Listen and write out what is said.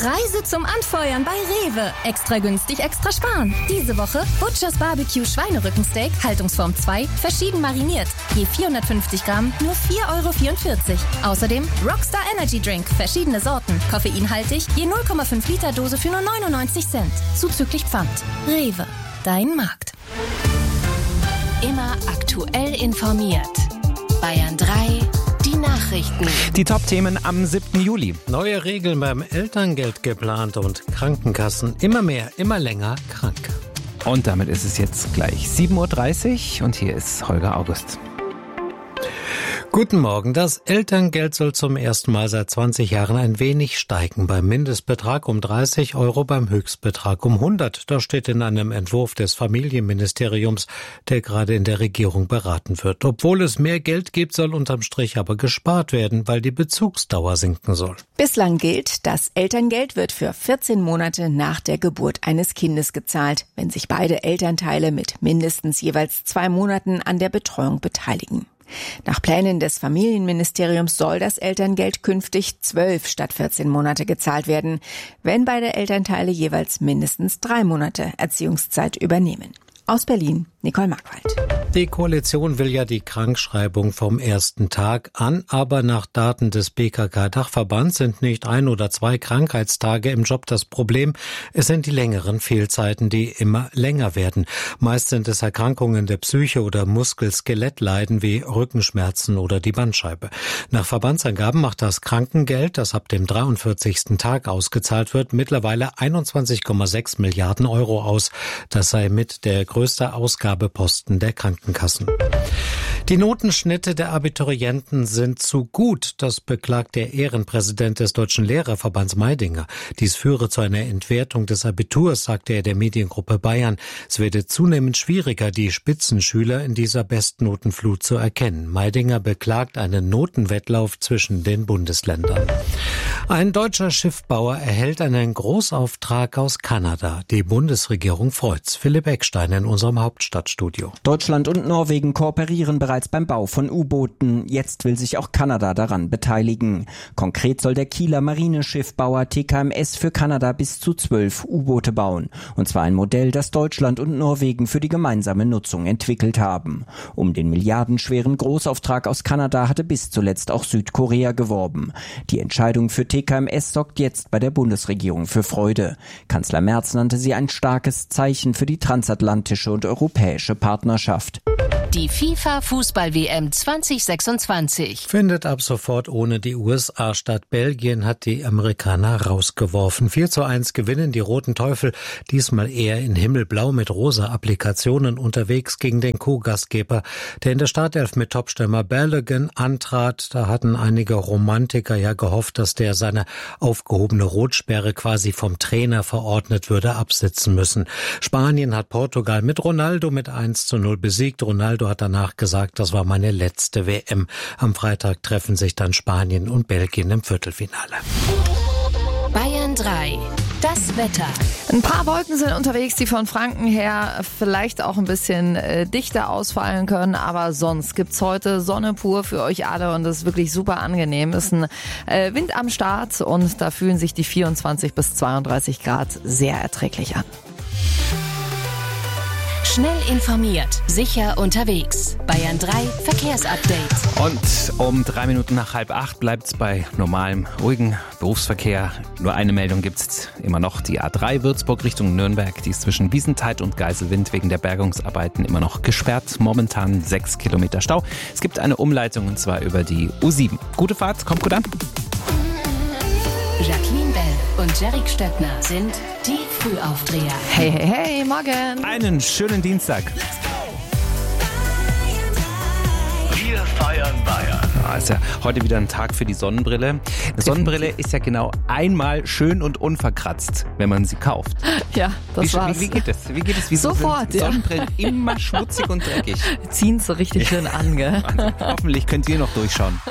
Preise zum Anfeuern bei Rewe. Extra günstig, extra sparen. Diese Woche Butchers Barbecue Schweinerückensteak, Haltungsform 2, verschieden mariniert. Je 450 Gramm, nur 4,44 €. Außerdem Rockstar Energy Drink, verschiedene Sorten, koffeinhaltig, je 0,5 Liter Dose für nur 99 Cent. Zuzüglich Pfand. Rewe, dein Markt. Immer aktuell informiert. Bayern 3, die Nachrichten. Die Top-Themen am 7. Juli. Neue Regeln beim Elterngeld geplant und Krankenkassen immer mehr, immer länger krank. Und damit ist es jetzt gleich 7:30 Uhr und hier ist Holger August. Guten Morgen. Das Elterngeld soll zum ersten Mal seit 20 Jahren ein wenig steigen. Beim Mindestbetrag um 30 €, beim Höchstbetrag um 100. Das steht in einem Entwurf des Familienministeriums, der gerade in der Regierung beraten wird. Obwohl es mehr Geld gibt, soll unterm Strich aber gespart werden, weil die Bezugsdauer sinken soll. Bislang gilt, das Elterngeld wird für 14 Monate nach der Geburt eines Kindes gezahlt, wenn sich beide Elternteile mit mindestens jeweils 2 Monaten an der Betreuung beteiligen. Nach Plänen des Familienministeriums soll das Elterngeld künftig 12 statt 14 Monate gezahlt werden, wenn beide Elternteile jeweils mindestens 3 Monate Erziehungszeit übernehmen. Aus Berlin, Nicole Markwald. Die Koalition will ja die Krankschreibung vom ersten Tag an, aber nach Daten des BKK-Dachverbands sind nicht 1 oder 2 Krankheitstage im Job das Problem. Es sind die längeren Fehlzeiten, die immer länger werden. Meist sind es Erkrankungen der Psyche oder Muskel-Skelettleiden wie Rückenschmerzen oder die Bandscheibe. Nach Verbandsangaben macht das Krankengeld, das ab dem 43. Tag ausgezahlt wird, mittlerweile 21,6 Milliarden € aus. Das sei mit der größte Ausgabeposten der Krankenkassen. Die Notenschnitte der Abiturienten sind zu gut, das beklagt der Ehrenpräsident des Deutschen Lehrerverbands Meidinger. Dies führe zu einer Entwertung des Abiturs, sagte er der Mediengruppe Bayern. Es werde zunehmend schwieriger, die Spitzenschüler in dieser Bestnotenflut zu erkennen. Meidinger beklagt einen Notenwettlauf zwischen den Bundesländern. Ein deutscher Schiffbauer erhält einen Großauftrag aus Kanada. Die Bundesregierung freut's. Philipp Eckstein in unserem Hauptstadtstudio. Deutschland und Norwegen kooperieren bereits beim Bau von U-Booten. Jetzt will sich auch Kanada daran beteiligen. Konkret soll der Kieler Marineschiffbauer TKMS für Kanada bis zu 12 U-Boote bauen. Und zwar ein Modell, das Deutschland und Norwegen für die gemeinsame Nutzung entwickelt haben. Um den milliardenschweren Großauftrag aus Kanada hatte bis zuletzt auch Südkorea geworben. Die Entscheidung für TKMS sorgt jetzt bei der Bundesregierung für Freude. Kanzler Merz nannte sie ein starkes Zeichen für die transatlantische und europäische Partnerschaft. Die FIFA-Fußball-WM 2026 findet ab sofort ohne die USA statt. Belgien hat die Amerikaner rausgeworfen. 4:1 gewinnen die Roten Teufel, diesmal eher in himmelblau mit rosa Applikationen unterwegs gegen den Co-Gastgeber, der in der Startelf mit Topstürmer Balogun antrat. Da hatten einige Romantiker ja gehofft, dass der seine aufgehobene Rotsperre quasi vom Trainer verordnet würde absitzen müssen. Spanien hat Portugal mit Ronaldo mit 1:0 besiegt. Ronaldo hat danach gesagt, das war meine letzte WM. Am Freitag treffen sich dann Spanien und Belgien im Viertelfinale. Bayern 3, das Wetter. Ein paar Wolken sind unterwegs, die von Franken her vielleicht auch ein bisschen dichter ausfallen können, aber sonst gibt's heute Sonne pur für euch alle und das ist wirklich super angenehm. Ist ein Wind am Start und da fühlen sich die 24 bis 32 Grad sehr erträglich an. Schnell informiert, sicher unterwegs. Bayern 3 Verkehrsupdate. Und um 3 Minuten nach 7:30 bleibt es bei normalem, ruhigen Berufsverkehr. Nur eine Meldung gibt's immer noch. Die A3 Würzburg Richtung Nürnberg. Die ist zwischen Wiesentheit und Geiselwind wegen der Bergungsarbeiten immer noch gesperrt. Momentan 6 Kilometer Stau. Es gibt eine Umleitung und zwar über die U7. Gute Fahrt, kommt gut an. Jacqueline Bell und Jerick Stöckner sind die Frühaufdreher. Hey, hey, hey, morgen. Einen schönen Dienstag. Wir feiern Bayern. Ja, ist ja heute wieder ein Tag für die Sonnenbrille. Eine Sonnenbrille ist ja genau einmal schön und unverkratzt, wenn man sie kauft. Ja, das war's. Wie geht es? Wieso Sofort, sind Sonnenbrillen immer schmutzig und dreckig? Ziehen so richtig schön an, gell? Hoffentlich könnt ihr noch durchschauen.